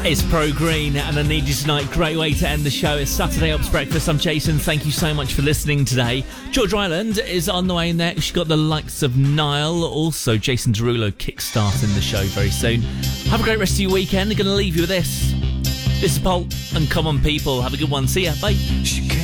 It's Pro Green and I Need You Tonight. Great way to end the show. It's Saturday Ops Breakfast. I'm Jason. Thank you so much for listening today. George Island is on the way next. She's got the likes of Nile. Also, Jason Derulo kickstarting the show very soon. Have a great rest of your weekend. I'm going to leave you with this. This is Paul and Common People. Have a good one. See ya. Bye.